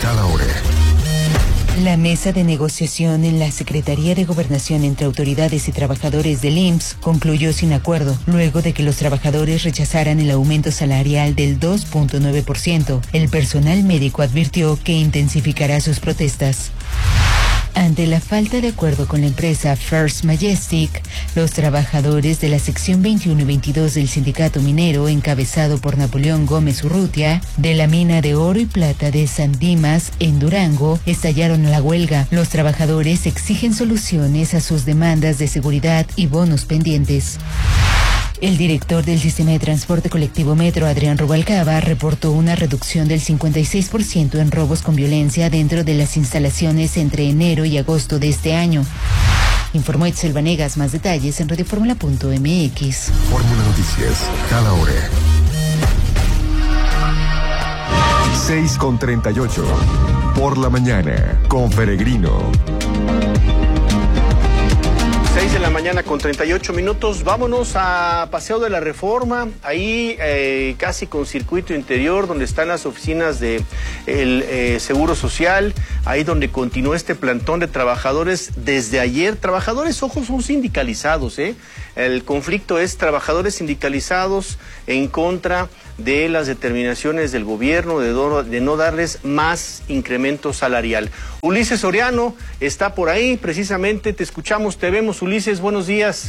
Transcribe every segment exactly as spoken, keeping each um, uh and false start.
cada hora. La mesa de negociación en la Secretaría de Gobernación entre autoridades y trabajadores del I M S S concluyó sin acuerdo, luego de que los trabajadores rechazaran el aumento salarial del dos punto nueve por ciento. El personal médico advirtió que intensificará sus protestas. Ante la falta de acuerdo con la empresa First Majestic, los trabajadores de la sección veintiuno y veintidós del sindicato minero, encabezado por Napoleón Gómez Urrutia, de la mina de oro y plata de San Dimas, en Durango, estallaron la huelga. Los trabajadores exigen soluciones a sus demandas de seguridad y bonos pendientes. El director del Sistema de Transporte Colectivo Metro, Adrián Rubalcaba, reportó una reducción del cincuenta y seis por ciento en robos con violencia dentro de las instalaciones entre enero y agosto de este año. Informó Etzel Vanegas. Más detalles en radioformula punto m x. Fórmula Noticias, cada hora. seis con treinta y ocho. Por la mañana, con Peregrino. seis de la mañana con treinta y ocho minutos. Vámonos a Paseo de la Reforma, ahí eh, casi con circuito interior, donde están las oficinas de el eh, Seguro Social, ahí donde continuó este plantón de trabajadores desde ayer. Trabajadores, ojo, son sindicalizados, ¿eh? El conflicto es trabajadores sindicalizados en contra de las determinaciones del gobierno de, do, de no darles más incremento salarial. Ulises Soriano está por ahí, precisamente, te escuchamos, te vemos, Ulises, buenos días.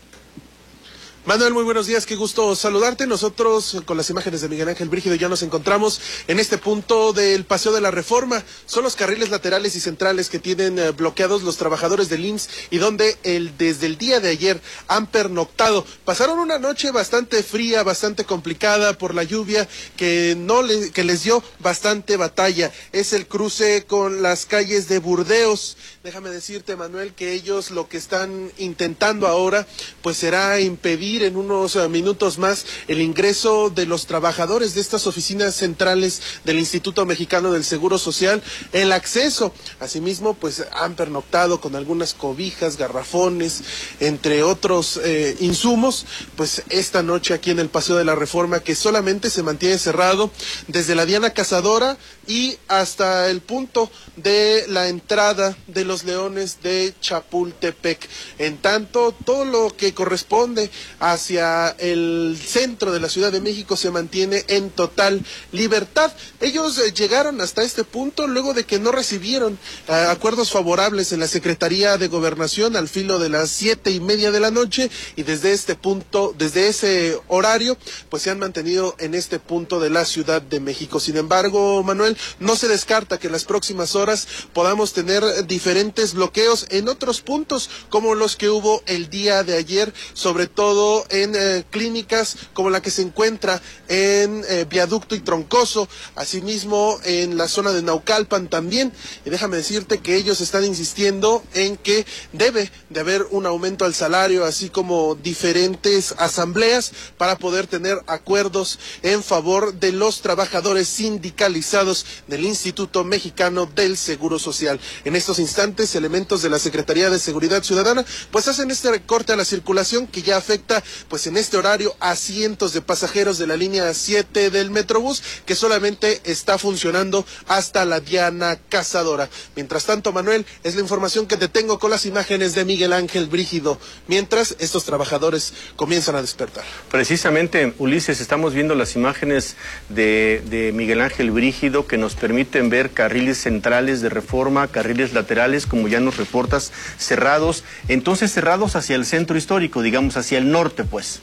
Manuel, muy buenos días, qué gusto saludarte. Nosotros, con las imágenes de Miguel Ángel Brígido, ya nos encontramos en este punto del Paseo de la Reforma. Son los carriles laterales y centrales que tienen eh, bloqueados los trabajadores del I M S S y donde el, desde el día de ayer han pernoctado. Pasaron una noche bastante fría, bastante complicada por la lluvia que, no le, que les dio bastante batalla. Es el cruce con las calles de Burdeos. Déjame decirte, Manuel, que ellos lo que están intentando ahora pues será impedir en unos uh, minutos más el ingreso de los trabajadores de estas oficinas centrales del Instituto Mexicano del Seguro Social, el acceso. Asimismo, pues han pernoctado con algunas cobijas, garrafones, entre otros eh, insumos, pues esta noche aquí en el Paseo de la Reforma, que solamente se mantiene cerrado desde la Diana Cazadora y hasta el punto de la entrada de los Leones de Chapultepec. En tanto, todo lo que corresponde hacia el centro de la Ciudad de México se mantiene en total libertad. Ellos eh, llegaron hasta este punto luego de que no recibieron eh, acuerdos favorables en la Secretaría de Gobernación al filo de las siete y media de la noche, y desde este punto, desde ese horario, pues se han mantenido en este punto de la Ciudad de México. Sin embargo, Manuel, no se descarta que en las próximas horas podamos tener diferentes bloqueos en otros puntos, como los que hubo el día de ayer, sobre todo en eh, clínicas como la que se encuentra en eh, Viaducto y Troncoso, asimismo en la zona de Naucalpan también. Y déjame decirte que ellos están insistiendo en que debe de haber un aumento al salario, así como diferentes asambleas para poder tener acuerdos en favor de los trabajadores sindicalizados del Instituto Mexicano del Seguro Social. En estos instantes, elementos de la Secretaría de Seguridad Ciudadana pues hacen este recorte a la circulación que ya afecta pues en este horario a cientos de pasajeros de la línea siete del Metrobús, que solamente está funcionando hasta la Diana Cazadora. Mientras tanto, Manuel, es la información que te tengo con las imágenes de Miguel Ángel Brígido, mientras estos trabajadores comienzan a despertar. Precisamente, Ulises, estamos viendo las imágenes de, de Miguel Ángel Brígido que nos permiten ver carriles centrales de Reforma, carriles laterales, como ya nos reportas, cerrados, entonces cerrados hacia el centro histórico, digamos hacia el norte, pues.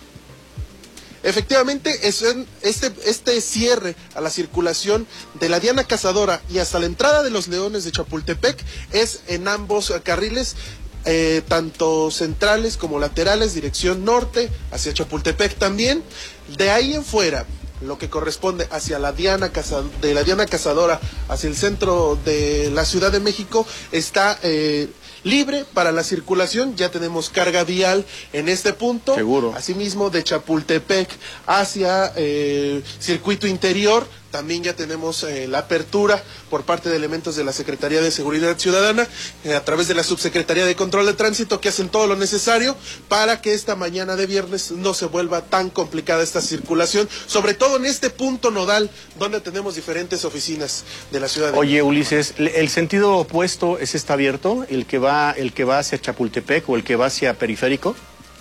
Efectivamente, este, este cierre a la circulación de la Diana Cazadora y hasta la entrada de los Leones de Chapultepec es en ambos carriles, eh, tanto centrales como laterales, dirección norte, hacia Chapultepec también. De ahí en fuera, lo que corresponde hacia la Diana Cazadora, de la Diana Cazadora hacia el centro de la Ciudad de México, está eh, libre para la circulación. Ya tenemos carga vial en este punto. Seguro. Asimismo, de Chapultepec hacia eh, circuito interior También ya tenemos eh, la apertura por parte de elementos de la Secretaría de Seguridad Ciudadana, eh, a través de la Subsecretaría de Control de Tránsito, que hacen todo lo necesario para que esta mañana de viernes no se vuelva tan complicada esta circulación, sobre todo en este punto nodal donde tenemos diferentes oficinas de la ciudad de Oye, Ulises, ¿el sentido opuesto ese está abierto? ¿El que va, el que va hacia Chapultepec o el que va hacia Periférico?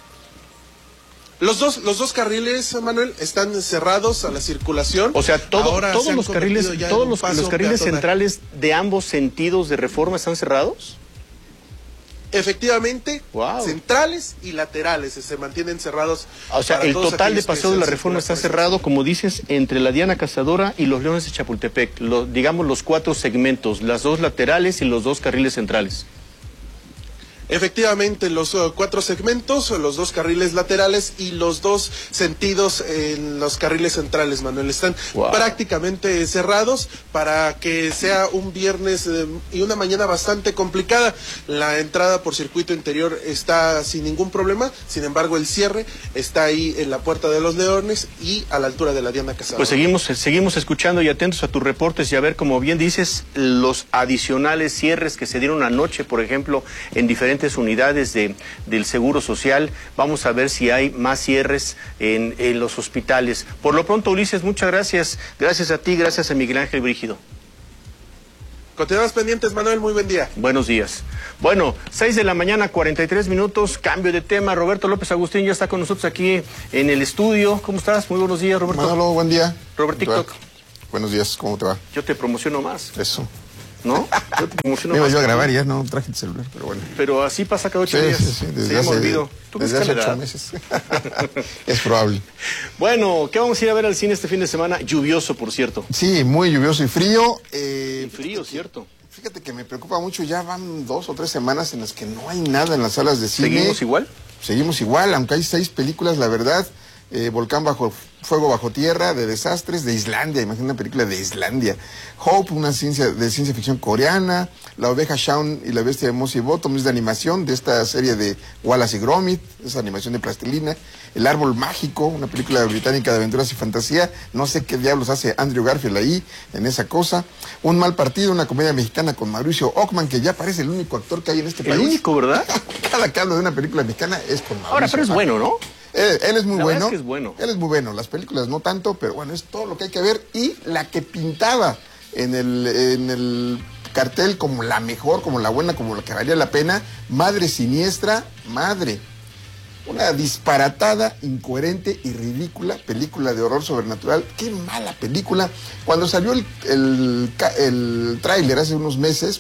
Los dos, los dos carriles, Manuel, están cerrados a la circulación. O sea, todo, Ahora todos los carriles, todos los, los carriles peatonal. centrales de ambos sentidos de Reforma están cerrados. Efectivamente, wow. Centrales y laterales se mantienen cerrados. O sea, el total de Paseo de la Reforma está cerrado, como dices, entre la Diana Cazadora y los Leones de Chapultepec. Lo, digamos los cuatro segmentos, las dos laterales y los dos carriles centrales. Efectivamente, los uh, cuatro segmentos, los dos carriles laterales y los dos sentidos en los carriles centrales, Manuel, están wow. prácticamente cerrados para que sea un viernes eh, y una mañana bastante complicada. La entrada por circuito interior está sin ningún problema, sin embargo el cierre está ahí en la Puerta de los Leones y a la altura de la Diana Cazadora. Pues seguimos, seguimos escuchando y atentos a tus reportes y a ver, como bien dices, los adicionales cierres que se dieron anoche, por ejemplo, en diferentes unidades de, del Seguro Social. Vamos a ver si hay más cierres en, en los hospitales. Por lo pronto, Ulises, muchas gracias. Gracias a ti, gracias a Miguel Ángel Brígido. Continuamos pendientes, Manuel, muy buen día. Buenos días. Bueno, seis de la mañana, cuarenta y tres minutos, cambio de tema. Roberto López Agustín ya está con nosotros aquí en el estudio. ¿Cómo estás? Muy buenos días, Roberto. Manolo, buen día. Robert TikTok. Buenos días, ¿cómo te va? Yo te promociono más. Eso. ¿No? Yo te promociono me iba más. yo a grabar y ya no traje el celular, pero bueno. Pero así pasa cada ocho sí, días. Sí, sí, desde Se hace, me olvidó. ¿Tú desde hace ocho meses. Es probable. Bueno, ¿qué vamos a ir a ver al cine este fin de semana? Lluvioso, por cierto. Sí, muy lluvioso y frío. Eh, y frío, cierto. Fíjate que me preocupa mucho, ya van dos o tres semanas en las que no hay nada en las salas de cine. ¿Seguimos igual? Seguimos igual, aunque hay seis películas, la verdad. Eh, Volcán bajo fuego bajo tierra, de desastres, de Islandia, imagina una película de Islandia. Hope, una ciencia de ciencia ficción coreana. La oveja Shaun y la bestia de Mossy Bottom, es de animación, de esta serie de Wallace y Gromit, esa animación de plastilina. El árbol mágico, una película británica de aventuras y fantasía. No sé qué diablos hace Andrew Garfield ahí, en esa cosa. Un mal partido, una comedia mexicana con Mauricio Ockman, que ya parece el único actor que hay en este país. El único, ¿verdad? Cada que hablo de una película mexicana es con Mauricio. Ahora, pero es bueno, ¿no? Él, él es muy la bueno. Es que es bueno. Él es muy bueno. Las películas no tanto, pero bueno, es todo lo que hay que ver. Y la que pintaba en el, en el cartel como la mejor, como la buena, como la que valía la pena, Madre Siniestra, Madre. Una disparatada, incoherente y ridícula película de horror sobrenatural. Qué mala película. Cuando salió el, el, el tráiler hace unos meses,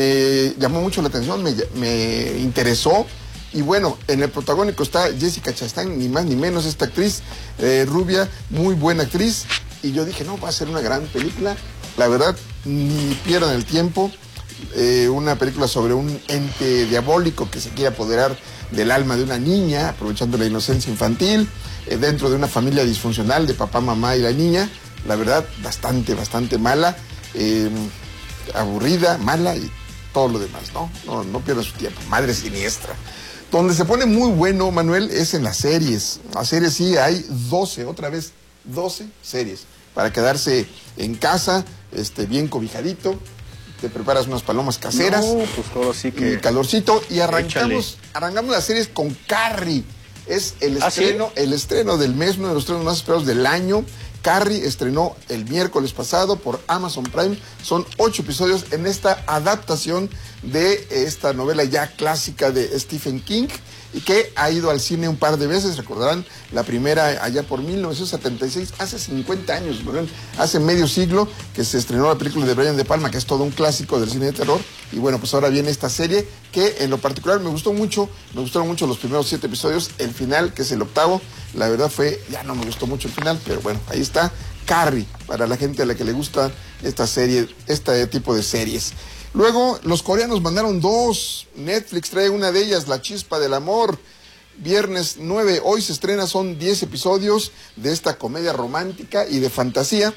me llamó mucho la atención, me, me interesó. Y bueno, en el protagónico está Jessica Chastain, ni más ni menos, esta actriz eh, rubia, muy buena actriz. Y yo dije, no, va a ser una gran película. La verdad, ni pierdan el tiempo. Eh, una película sobre un ente diabólico que se quiere apoderar del alma de una niña, aprovechando la inocencia infantil, eh, dentro de una familia disfuncional de papá, mamá y la niña. La verdad, bastante, bastante mala, eh, aburrida, mala y todo lo demás, ¿no? No, no pierdan su tiempo. Madre Siniestra. Donde se pone muy bueno, Manuel, es en las series. Las series sí, hay doce, otra vez, doce series. Para quedarse en casa, este, bien cobijadito. Te preparas unas palomas caseras. No, pues todo así que... Y calorcito. Y arrancamos, Échale. arrancamos las series con Carrie. Es el ¿Ah, estreno, sí? el estreno del mes, uno de los estrenos más esperados del año. Carrie estrenó el miércoles pasado por Amazon Prime. Son ocho episodios en esta adaptación de esta novela ya clásica de Stephen King y que ha ido al cine un par de veces. Recordarán la primera allá por mil novecientos setenta y seis, hace cincuenta años, hace medio siglo que se estrenó la película de Brian De Palma, que es todo un clásico del cine de terror. Y bueno, pues ahora viene esta serie que en lo particular me gustó mucho. Me gustaron mucho los primeros siete episodios. El final, que es el octavo, la verdad fue, ya no me gustó mucho el final, pero bueno, ahí está Carrie, para la gente a la que le gusta esta serie, este tipo de series. Luego, los coreanos mandaron dos. Netflix trae una de ellas, La Chispa del Amor. Viernes nueve, hoy se estrena, son diez episodios de esta comedia romántica y de fantasía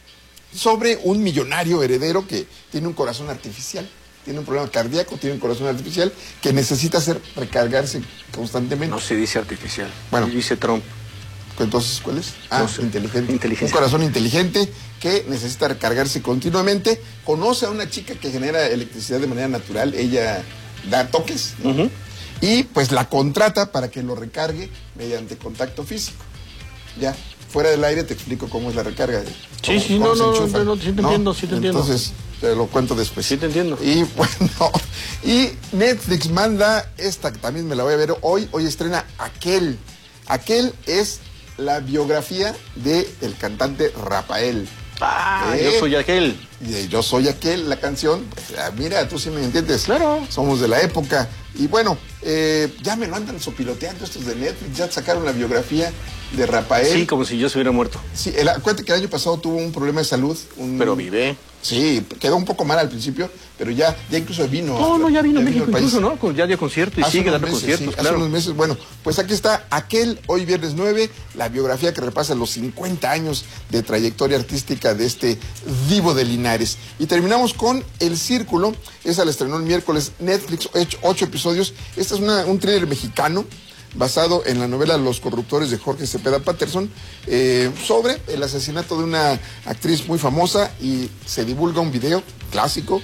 sobre un millonario heredero que tiene un corazón artificial. Tiene un problema cardíaco, tiene un corazón artificial que necesita hacer recargarse constantemente. No se dice artificial, bueno, dice Trump. Entonces, ¿cuál es? Ah, no sé. inteligente. Inteligencia. Un corazón inteligente que necesita recargarse continuamente. Conoce a una chica que genera electricidad de manera natural. Ella da toques, ¿no? Uh-huh. Y pues la contrata para que lo recargue mediante contacto físico. Ya, fuera del aire te explico cómo es la recarga. Sí, sí, no, no, no, no, sí te ¿no? entiendo, sí te entiendo. Entonces, te lo cuento después. Sí te entiendo. Y bueno, y Netflix manda esta, que también me la voy a ver hoy. Hoy estrena Aquel. Aquel es la biografía del cantante Rafael. Ah, ¿Eh? Yo soy aquel. Y Yo soy aquel, la canción. Pues, ah, mira, tú sí me entiendes. Claro. Somos de la época. Y bueno, eh, ya me lo andan sopiloteando estos de Netflix. Ya sacaron la biografía de Rafael. Sí, como si yo se hubiera muerto. Sí, el, acuérdate que el año pasado tuvo un problema de salud. Un, pero vive. Sí, quedó un poco mal al principio, pero ya, ya incluso vino. No, no, ya vino a México incluso, país. ¿no? Ya dio concierto y hace sigue dando meses, conciertos, sí, claro. Hace unos meses, bueno, pues aquí está Aquel, hoy viernes nueve, la biografía que repasa los cincuenta años de trayectoria artística de este divo de Linares. Y terminamos con El Círculo, esa la estrenó el miércoles Netflix, ocho, ocho episodios. Este es una, un thriller mexicano basado en la novela Los corruptores de Jorge Cepeda Patterson, eh, sobre el asesinato de una actriz muy famosa, y se divulga un video clásico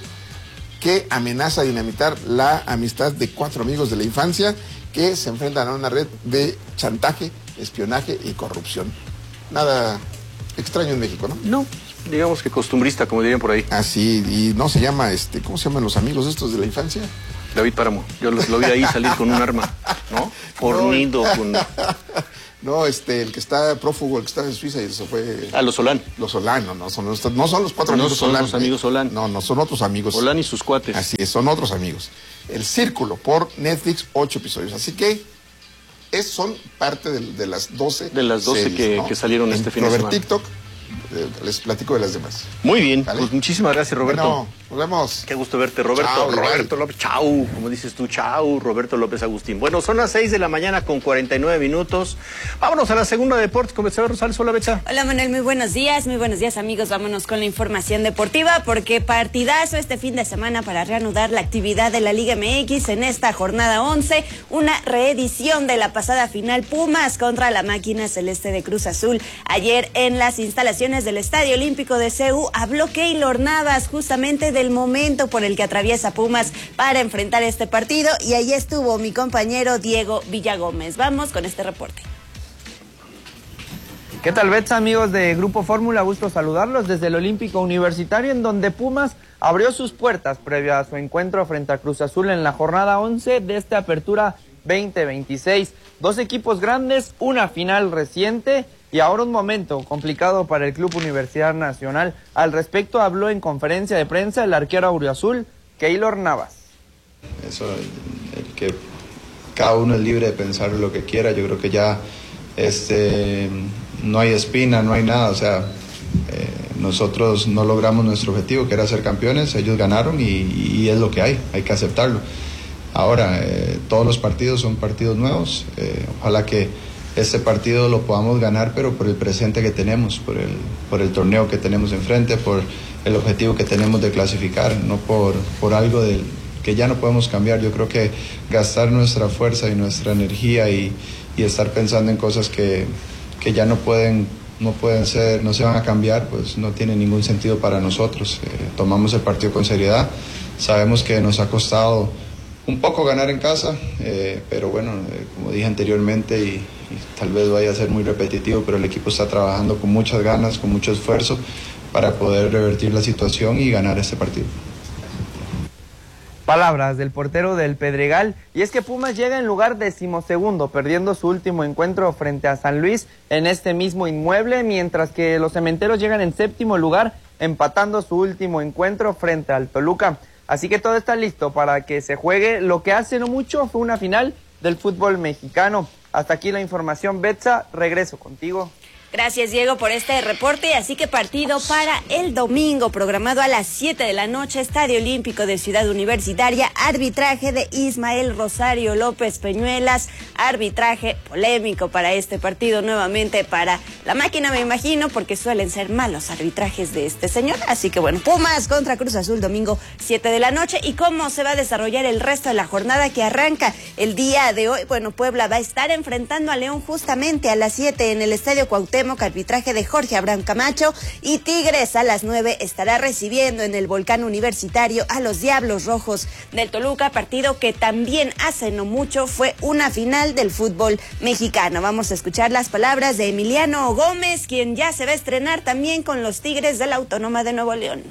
que amenaza dinamitar la amistad de cuatro amigos de la infancia que se enfrentan a una red de chantaje, espionaje y corrupción. Nada extraño en México, ¿no? No, digamos que costumbrista, como dirían por ahí. Así, y no se llama, este, ¿cómo se llaman los amigos estos de la infancia? David Páramo, yo lo, lo vi ahí salir con un arma, ¿no? Fornido no. con... No, este, el que está prófugo, el que está en Suiza y se fue... Ah, los Solán. Los Solán, no, no son, los, no son los cuatro no amigos son Solán. los amigos Solán. No, no, son otros amigos. Solán y sus cuates. Así es, son otros amigos. El Círculo, por Netflix, ocho episodios. Así que es, son parte de, de las doce De las doce series, que, ¿no? que salieron en este fin de semana. TikTok, eh, les platico de las demás. Muy bien, ¿Vale? Pues muchísimas gracias, Roberto. Bueno, nos vemos. Qué gusto verte, Roberto. Chao, Roberto igual. López, chau, como dices tú, chau, Roberto López Agustín. Bueno, son las seis de la mañana con cuarenta y nueve minutos. Vámonos a la segunda de deportes con Betsabe Rosales. Hola, Betsa. Hola, Manuel, muy buenos días, muy buenos días, amigos. Vámonos con la información deportiva, porque partidazo este fin de semana para reanudar la actividad de la Liga M X en esta jornada once, una reedición de la pasada final Pumas contra la máquina celeste de Cruz Azul. Ayer en las instalaciones del Estadio Olímpico de C U habló Keylor Navas justamente del momento por el que atraviesa Pumas para enfrentar este partido, y ahí estuvo mi compañero Diego Villagómez. Vamos con este reporte. ¿Qué tal, Betsa, amigos de Grupo Fórmula? Gusto saludarlos desde el Olímpico Universitario, en donde Pumas abrió sus puertas previo a su encuentro frente a Cruz Azul en la jornada once de esta apertura veinte veintiséis. Dos equipos grandes, una final reciente y ahora un momento complicado para el Club Universidad Nacional. Al respecto habló en conferencia de prensa el arquero auriazul, Keylor Navas. Eso, el, el que cada uno es libre de pensar lo que quiera. Yo creo que ya este, no hay espina, no hay nada. O sea, eh, nosotros no logramos nuestro objetivo, que era ser campeones. Ellos ganaron y, y es lo que hay, hay que aceptarlo. Ahora, eh, todos los partidos son partidos nuevos. Eh, ojalá que este partido lo podamos ganar, pero por el presente que tenemos, por el, por el torneo que tenemos enfrente, por el objetivo que tenemos de clasificar, no por, por algo del, que ya no podemos cambiar. Yo creo que gastar nuestra fuerza y nuestra energía y, y estar pensando en cosas que, que ya no pueden, no pueden ser, no se van a cambiar, pues no tiene ningún sentido para nosotros. Eh, tomamos el partido con seriedad, sabemos que nos ha costado un poco ganar en casa, eh, pero bueno, eh, como dije anteriormente y, y tal vez vaya a ser muy repetitivo, pero el equipo está trabajando con muchas ganas, con mucho esfuerzo para poder revertir la situación y ganar este partido. Palabras del portero del Pedregal, y es que Pumas llega en lugar decimosegundo, perdiendo su último encuentro frente a San Luis en este mismo inmueble, mientras que los cementeros llegan en séptimo lugar, empatando su último encuentro frente al Toluca. Así que todo está listo para que se juegue lo que hace no mucho fue una final del fútbol mexicano. Hasta aquí la información, Betsa, regreso contigo. Gracias, Diego, por este reporte. Así que partido para el domingo, programado a las siete de la noche, Estadio Olímpico de Ciudad Universitaria, arbitraje de Ismael Rosario López Peñuelas, arbitraje polémico para este partido, nuevamente para la máquina, me imagino, porque suelen ser malos arbitrajes de este señor. Así que bueno, Pumas contra Cruz Azul, domingo siete de la noche. ¿Y cómo se va a desarrollar el resto de la jornada que arranca el día de hoy? Bueno, Puebla va a estar enfrentando a León justamente a las siete en el Estadio Cuauhtémoc, arbitraje de Jorge Abraham Camacho, y Tigres a las nueve estará recibiendo en el Volcán Universitario a los Diablos Rojos del Toluca, partido que también hace no mucho fue una final del fútbol mexicano. Vamos a escuchar las palabras de Emiliano Gómez, quien ya se va a estrenar también con los Tigres de la Autónoma de Nuevo León.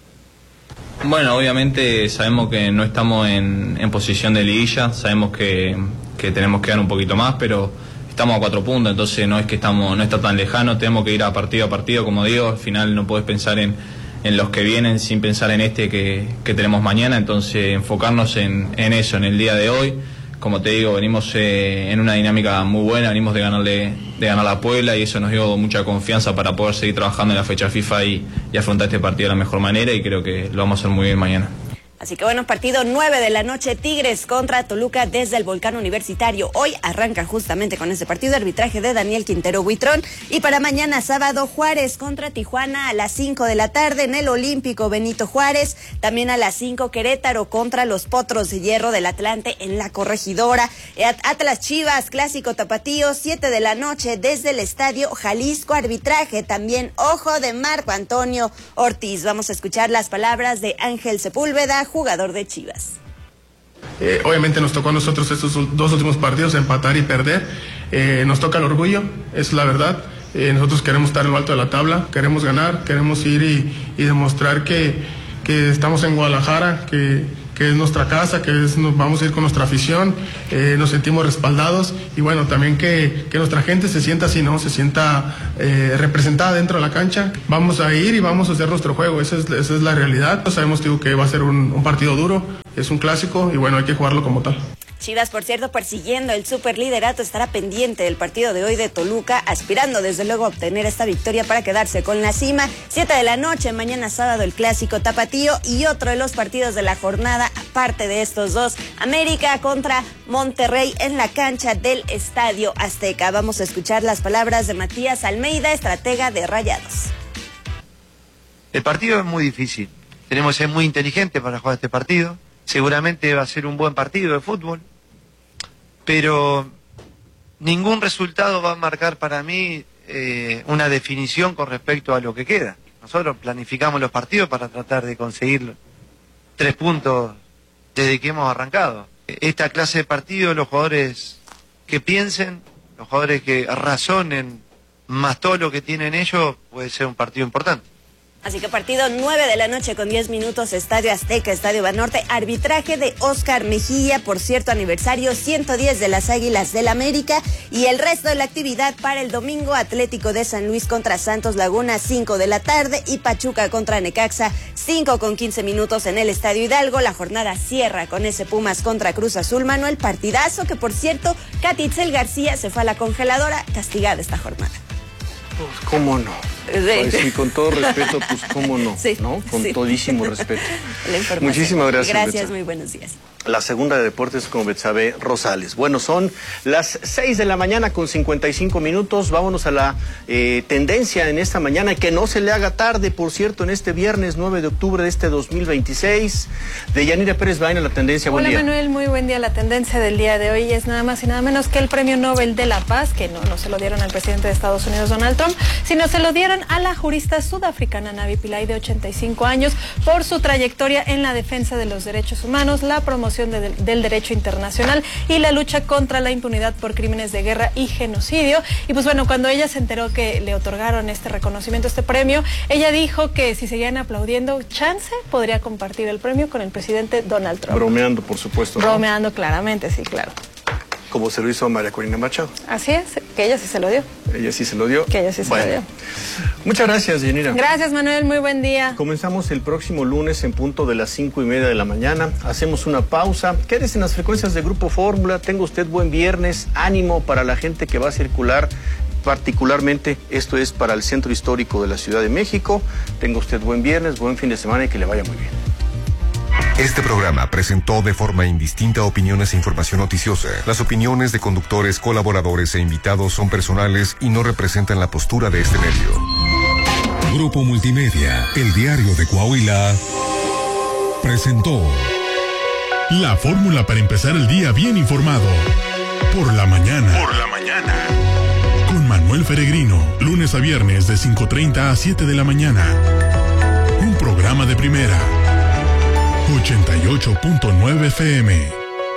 Bueno, obviamente sabemos que no estamos en, en posición de liguilla, sabemos que, que tenemos que dar un poquito más, pero estamos a cuatro puntos, entonces no es que estamos, no está tan lejano, tenemos que ir a partido a partido, como digo, al final no puedes pensar en, en los que vienen sin pensar en este que, que tenemos mañana, entonces enfocarnos en, en eso, en el día de hoy. Como te digo, venimos eh, en una dinámica muy buena, venimos de ganarle, de ganar a Puebla, y eso nos dio mucha confianza para poder seguir trabajando en la fecha FIFA y, y afrontar este partido de la mejor manera, y creo que lo vamos a hacer muy bien mañana. Así que bueno, partido nueve de la noche, Tigres contra Toluca desde el Volcán Universitario. Hoy arranca justamente con ese partido, arbitraje de Daniel Quintero Buitrón. Y para mañana sábado, Juárez contra Tijuana a las cinco de la tarde en el Olímpico Benito Juárez. También a las cinco, Querétaro contra los Potros de Hierro del Atlante en la Corregidora. Atlas Chivas, clásico tapatío, siete de la noche desde el Estadio Jalisco, arbitraje también ojo de Marco Antonio Ortiz. Vamos a escuchar las palabras de Ángel Sepúlveda, jugador de Chivas. Eh, obviamente nos tocó a nosotros estos dos últimos partidos empatar y perder. Eh, nos toca el orgullo, es la verdad. Eh, nosotros queremos estar en lo alto de la tabla, queremos ganar, queremos ir y, y demostrar que, que estamos en Guadalajara, que, que es nuestra casa, que es, nos vamos a ir con nuestra afición, eh, nos sentimos respaldados, y bueno, también que, que nuestra gente se sienta así, ¿no? Se sienta eh, representada dentro de la cancha. Vamos a ir y vamos a hacer nuestro juego, esa es, esa es la realidad. Sabemos, digo, que va a ser un, un partido duro, es un clásico, y bueno, hay que jugarlo como tal. Chivas, por cierto, persiguiendo el superliderato, estará pendiente del partido de hoy de Toluca, aspirando desde luego a obtener esta victoria para quedarse con la cima. Siete de la noche, mañana sábado, el clásico tapatío, y otro de los partidos de la jornada, aparte de estos dos, América contra Monterrey en la cancha del Estadio Azteca. Vamos a escuchar las palabras de Matías Almeida, estratega de Rayados. El partido es muy difícil, tenemos que ser muy inteligentes para jugar este partido. Seguramente va a ser un buen partido de fútbol, pero ningún resultado va a marcar para mí eh, una definición con respecto a lo que queda. Nosotros planificamos los partidos para tratar de conseguir tres puntos desde que hemos arrancado. Esta clase de partido, los jugadores que piensen, los jugadores que razonen, más todo lo que tienen ellos, puede ser un partido importante. Así que partido nueve de la noche con diez minutos, Estadio Azteca, Estadio Banorte, arbitraje de Oscar Mejía, por cierto, aniversario ciento diez de las Águilas del América, y el resto de la actividad para el domingo, Atlético de San Luis contra Santos Laguna, cinco de la tarde, y Pachuca contra Necaxa, cinco con quince minutos en el Estadio Hidalgo. La jornada cierra con ese Pumas contra Cruz Azul, Manuel, partidazo que, por cierto, Catitzel García se fue a la congeladora, castigada esta jornada. Pues cómo no. Pues, sí, con todo respeto, pues cómo no, sí, ¿no? Con sí. todísimo respeto. Muchísimas gracias. Gracias, Betsabe. Muy buenos días. La segunda de deportes con Betsabe Rosales. Bueno, son las seis de la mañana con cincuenta y cinco minutos. Vámonos a la eh, tendencia en esta mañana. Que no se le haga tarde, por cierto, en este viernes nueve de octubre de este dos mil veintiséis. De Yanira Pérez Baena, la tendencia. Buen Hola, día. Manuel, muy buen día. La tendencia del día de hoy es nada más y nada menos que el Premio Nobel de la Paz, que no, no se lo dieron al presidente de Estados Unidos, Donald Trump, sino se lo dieron a la jurista sudafricana Navi Pillay, de ochenta y cinco años, por su trayectoria en la defensa de los derechos humanos, la promoción de, del derecho internacional y la lucha contra la impunidad por crímenes de guerra y genocidio. Y pues bueno, cuando ella se enteró que le otorgaron este reconocimiento, este premio, ella dijo que si seguían aplaudiendo, chance podría compartir el premio con el presidente Donald Trump. Bromeando, por supuesto. Bromeando, ¿no? Claramente, sí, claro. Como se lo hizo a María Corina Machado. Así es, que ella sí se lo dio. Ella sí se lo dio. Que ella sí se bueno. lo dio. Muchas gracias, Yanira. Gracias, Manuel, muy buen día. Comenzamos el próximo lunes en punto de las cinco y media de la mañana. Hacemos una pausa. Quédese en las frecuencias de Grupo Fórmula. Tenga usted buen viernes. Ánimo para la gente que va a circular particularmente esto es para el centro histórico de la Ciudad de México. Tenga usted buen viernes, buen fin de semana y que le vaya muy bien. Este programa presentó de forma indistinta opiniones e información noticiosa. Las opiniones de conductores, colaboradores e invitados son personales y no representan la postura de este medio. Grupo Multimedia, el diario de Coahuila, presentó la fórmula para empezar el día bien informado. Por la mañana. Por la mañana. Con Manuel Peregrino, lunes a viernes de cinco treinta a siete de la mañana. Un programa de primera. ochenta y ocho punto nueve F M.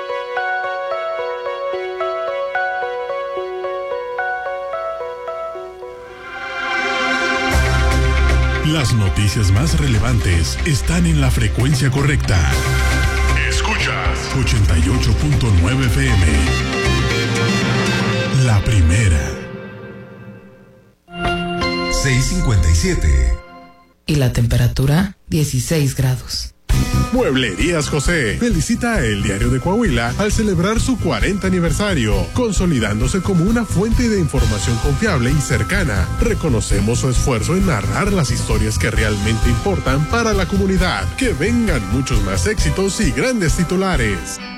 Las noticias más relevantes están en la frecuencia correcta. Escuchas ochenta y ocho punto nueve F M. La primera. seis cincuenta y siete. Y la temperatura, dieciséis grados. Mueblerías José felicita a El Diario de Coahuila al celebrar su cuarenta aniversario, consolidándose como una fuente de información confiable y cercana. Reconocemos su esfuerzo en narrar las historias que realmente importan para la comunidad. Que vengan muchos más éxitos y grandes titulares.